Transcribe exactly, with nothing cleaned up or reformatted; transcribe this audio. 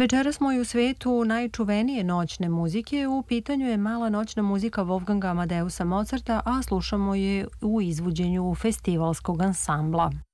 Večeras smo i u svetu najčuvenije noćne muzike. U pitanju je Mala noćna muzika Wolfganga Amadeusa Mozarta, a slušamo je u izvođenju festivalskog ansambla.